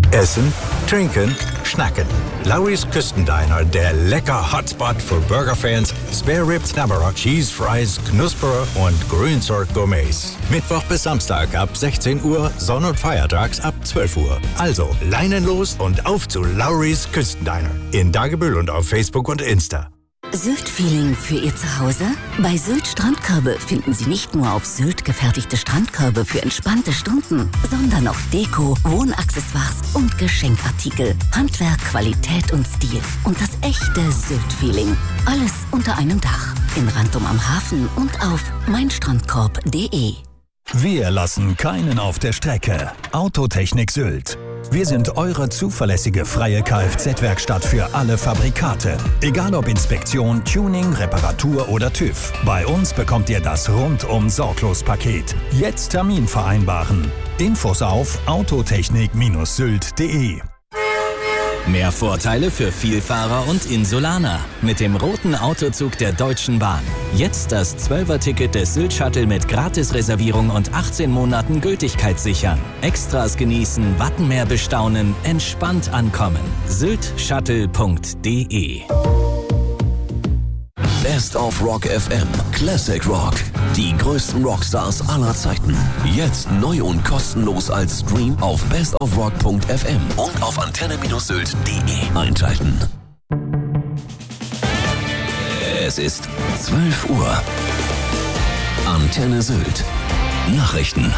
Essen, trinken, schnacken. Lawry's Küstendiner, der lecker Hotspot für Burgerfans, Spare Ribs, Knabberer, Cheese Fries, Knusperer und Grünzeug-Gourmets. Mittwoch bis Samstag ab 16 Uhr, Sonn- und Feiertags ab 12 Uhr. Also Leinen los und auf zu Lawry's Küstendiner in Dagebüll und auf Facebook und Insta. Sylt-Feeling für Ihr Zuhause? Bei Sylt Strandkörbe finden Sie nicht nur auf Sylt gefertigte Strandkörbe für entspannte Stunden, sondern auch Deko, Wohnaccessoires und Geschenkartikel. Handwerk, Qualität und Stil. Und das echte Sylt-Feeling. Alles unter einem Dach. In Rantum am Hafen und auf meinstrandkorb.de. Wir lassen keinen auf der Strecke. Autotechnik Sylt. Wir sind eure zuverlässige freie Kfz-Werkstatt für alle Fabrikate. Egal ob Inspektion, Tuning, Reparatur oder TÜV. Bei uns bekommt ihr das Rundum-Sorglos-Paket. Jetzt Termin vereinbaren. Infos auf autotechnik-sylt.de. Mehr Vorteile für Vielfahrer und Insulaner. Mit dem roten Autozug der Deutschen Bahn. Jetzt das 12er-Ticket des Sylt-Shuttle mit Gratisreservierung und 18 Monaten Gültigkeit sichern. Extras genießen, Wattenmeer bestaunen, entspannt ankommen. syltshuttle.de. Best of Rock FM Classic Rock. Die größten Rockstars aller Zeiten. Jetzt neu und kostenlos als Stream auf bestofrock.fm und auf antenne-sylt.de einschalten. Es ist 12 Uhr. Antenne Sylt. Nachrichten.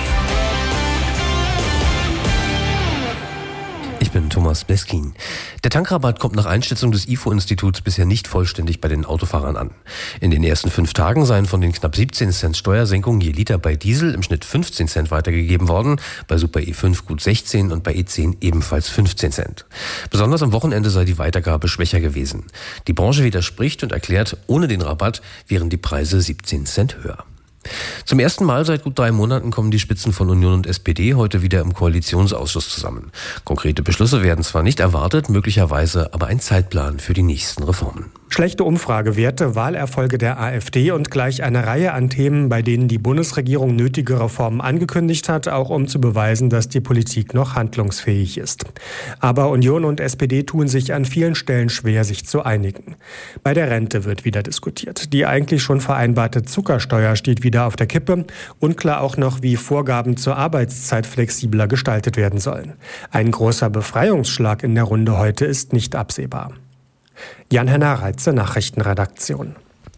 Ich bin Thomas Bleskin. Der Tankrabatt kommt nach Einschätzung des IFO-Instituts bisher nicht vollständig bei den Autofahrern an. In den ersten 5 Tagen seien von den knapp 17 Cent Steuersenkung je Liter bei Diesel im Schnitt 15 Cent weitergegeben worden, bei Super E5 gut 16 und bei E10 ebenfalls 15 Cent. Besonders am Wochenende sei die Weitergabe schwächer gewesen. Die Branche widerspricht und erklärt, ohne den Rabatt wären die Preise 17 Cent höher. Zum ersten Mal seit gut 3 Monaten kommen die Spitzen von Union und SPD heute wieder im Koalitionsausschuss zusammen. Konkrete Beschlüsse werden zwar nicht erwartet, möglicherweise aber ein Zeitplan für die nächsten Reformen. Schlechte Umfragewerte, Wahlerfolge der AfD und gleich eine Reihe an Themen, bei denen die Bundesregierung nötige Reformen angekündigt hat, auch um zu beweisen, dass die Politik noch handlungsfähig ist. Aber Union und SPD tun sich an vielen Stellen schwer, sich zu einigen. Bei der Rente wird wieder diskutiert. Die eigentlich schon vereinbarte Zuckersteuer steht wieder auf der Kippe. Unklar auch noch, wie Vorgaben zur Arbeitszeit flexibler gestaltet werden sollen. Ein großer Befreiungsschlag in der Runde heute ist nicht absehbar. Jan-Henner Reitze, Nachrichtenredaktion.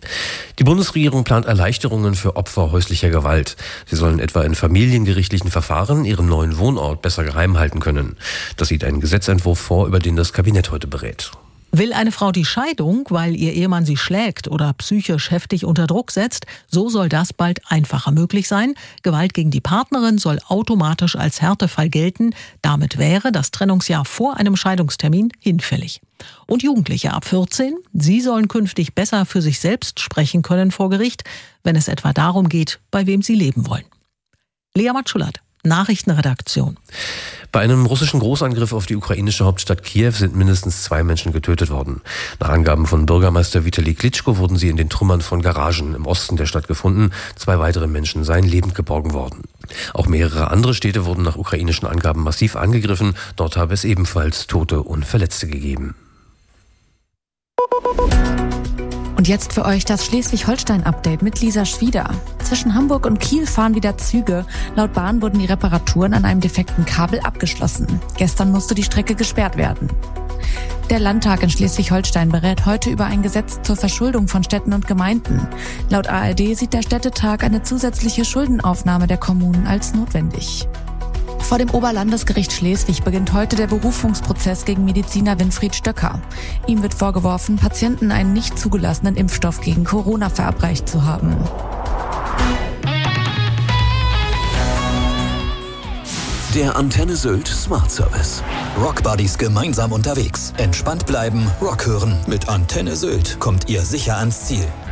Die Bundesregierung plant Erleichterungen für Opfer häuslicher Gewalt. Sie sollen etwa in familiengerichtlichen Verfahren ihren neuen Wohnort besser geheim halten können. Das sieht ein Gesetzentwurf vor, über den das Kabinett heute berät. Will eine Frau die Scheidung, weil ihr Ehemann sie schlägt oder psychisch heftig unter Druck setzt, so soll das bald einfacher möglich sein. Gewalt gegen die Partnerin soll automatisch als Härtefall gelten. Damit wäre das Trennungsjahr vor einem Scheidungstermin hinfällig. Und Jugendliche ab 14, sie sollen künftig besser für sich selbst sprechen können vor Gericht, wenn es etwa darum geht, bei wem sie leben wollen. Lea Matschulat, Nachrichtenredaktion. Bei einem russischen Großangriff auf die ukrainische Hauptstadt Kiew sind mindestens 2 Menschen getötet worden. Nach Angaben von Bürgermeister Vitali Klitschko wurden sie in den Trümmern von Garagen im Osten der Stadt gefunden. 2 weitere Menschen seien lebend geborgen worden. Auch mehrere andere Städte wurden nach ukrainischen Angaben massiv angegriffen. Dort habe es ebenfalls Tote und Verletzte gegeben. Und jetzt für euch das Schleswig-Holstein-Update mit Lisa Schwieder. Zwischen Hamburg und Kiel fahren wieder Züge. Laut Bahn wurden die Reparaturen an einem defekten Kabel abgeschlossen. Gestern musste die Strecke gesperrt werden. Der Landtag in Schleswig-Holstein berät heute über ein Gesetz zur Verschuldung von Städten und Gemeinden. Laut ARD sieht der Städtetag eine zusätzliche Schuldenaufnahme der Kommunen als notwendig. Vor dem Oberlandesgericht Schleswig beginnt heute der Berufungsprozess gegen Mediziner Winfried Stöcker. Ihm wird vorgeworfen, Patienten einen nicht zugelassenen Impfstoff gegen Corona verabreicht zu haben. Der Antenne Sylt Smart Service. Rockbuddies gemeinsam unterwegs. Entspannt bleiben, Rock hören. Mit Antenne Sylt kommt ihr sicher ans Ziel.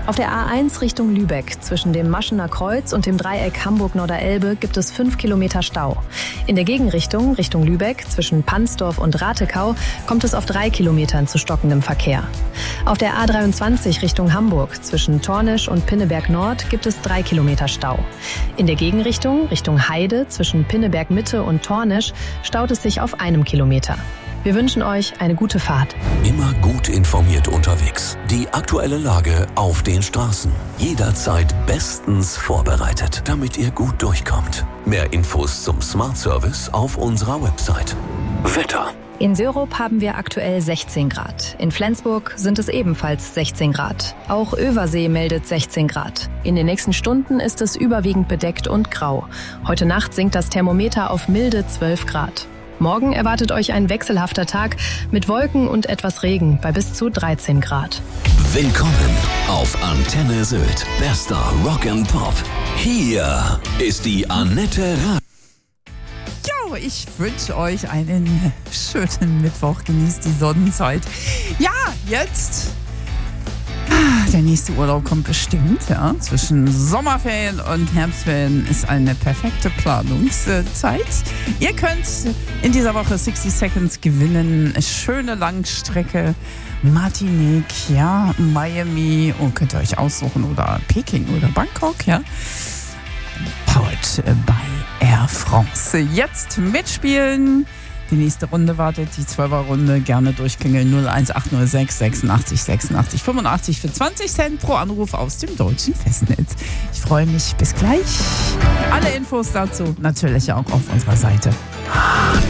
Auf der A1 Richtung Lübeck zwischen dem Maschener Kreuz und dem Dreieck Hamburg-Norderelbe gibt es 5 Kilometer Stau. In der Gegenrichtung Richtung Lübeck zwischen Pansdorf und Ratekau kommt es auf 3 Kilometern zu stockendem Verkehr. Auf der A23 Richtung Hamburg zwischen Tornisch und Pinneberg Nord gibt es 3 Kilometer Stau. In der Gegenrichtung Richtung Heide zwischen Pinneberg Mitte und Tornisch staut es sich auf 1 Kilometer. Wir wünschen euch eine gute Fahrt. Immer gut informiert unterwegs. Die aktuelle Lage auf den Straßen. Jederzeit bestens vorbereitet, damit ihr gut durchkommt. Mehr Infos zum Smart Service auf unserer Website. Wetter. In Sörup haben wir aktuell 16 Grad. In Flensburg sind es ebenfalls 16 Grad. Auch Översee meldet 16 Grad. In den nächsten Stunden ist es überwiegend bedeckt und grau. Heute Nacht sinkt das Thermometer auf milde 12 Grad. Morgen erwartet euch ein wechselhafter Tag mit Wolken und etwas Regen bei bis zu 13 Grad. Willkommen auf Antenne Sylt. Bester Rock and Pop. Hier ist die Annette Rath. Jo, ich wünsche euch einen schönen Mittwoch. Genießt die Sonnenzeit. Ja, jetzt... Der nächste Urlaub kommt bestimmt, ja. Zwischen Sommerferien und Herbstferien ist eine perfekte Planungszeit. Ihr könnt in dieser Woche 60 Seconds gewinnen. Schöne Langstrecke, Martinique, ja, Miami, und könnt ihr euch aussuchen, oder Peking oder Bangkok, ja. Powered by Air France. Jetzt mitspielen. Die nächste Runde wartet, die 12er-Runde. Gerne durchklingeln 01806 86 86 85 für 20 Cent pro Anruf aus dem deutschen Festnetz. Ich freue mich. Bis gleich. Alle Infos dazu natürlich auch auf unserer Seite.